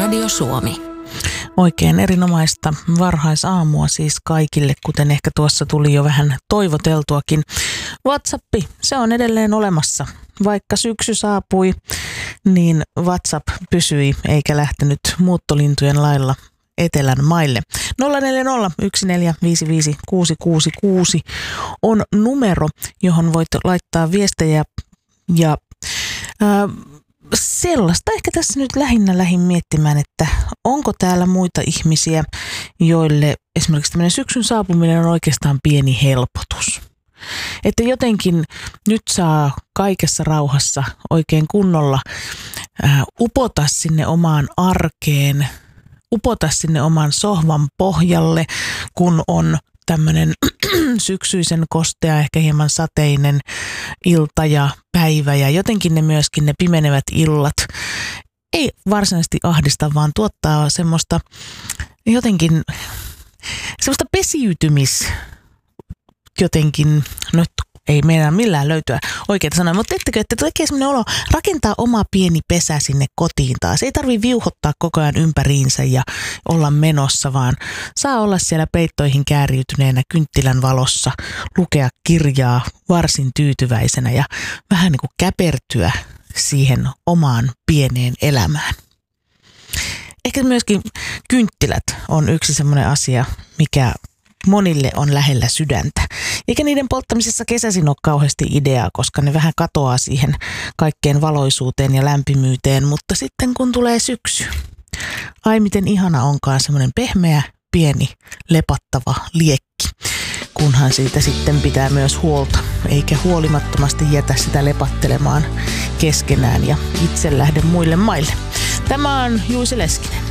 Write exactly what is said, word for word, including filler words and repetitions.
Radio Suomi. Oikein erinomaista varhaisaamua siis kaikille, kuten ehkä tuossa tuli jo vähän toivoteltuakin. WhatsApp, se on edelleen olemassa. Vaikka syksy saapui, niin WhatsApp pysyi eikä lähtenyt muuttolintujen lailla etelän maille. nolla neljä nolla yksi neljä viisi viisi kuusi kuusi kuusi on numero, johon voit laittaa viestejä ja ää, sellaista ehkä tässä nyt lähinnä lähin miettimään, että onko täällä muita ihmisiä, joille esimerkiksi tämmöinen syksyn saapuminen on oikeastaan pieni helpotus. Että jotenkin nyt saa kaikessa rauhassa oikein kunnolla ää, upota sinne omaan arkeen, upota sinne oman sohvan pohjalle, kun on tämmöinen syksyisen kostea, ehkä hieman sateinen ilta ja päivä ja jotenkin ne myöskin ne pimenevät illat ei varsinaisesti ahdista, vaan tuottaa semmoista jotenkin semmoista pesiytymis jotenkin, no ei meidän millään löytyä oikeita sanoja, mutta ettekö, että tekee semmoinen olo rakentaa oma pieni pesä sinne kotiin taas. Ei tarvitse viuhottaa koko ajan ympäriinsä ja olla menossa, vaan saa olla siellä peittoihin kääriytyneenä kynttilän valossa, lukea kirjaa varsin tyytyväisenä ja vähän niin kuin käpertyä siihen omaan pieneen elämään. Ehkä myöskin kynttilät on yksi semmoinen asia, mikä monille on lähellä sydäntä. Eikä niiden polttamisessa kesäisin ole kauheasti ideaa, koska ne vähän katoaa siihen kaikkeen valoisuuteen ja lämpimyyteen, mutta sitten kun tulee syksy, ai miten ihana onkaan semmoinen pehmeä, pieni, lepattava liekki, kunhan siitä sitten pitää myös huolta, eikä huolimattomasti jätä sitä lepattelemaan keskenään ja itse lähde muille maille. Tämä on Juise Leskinen.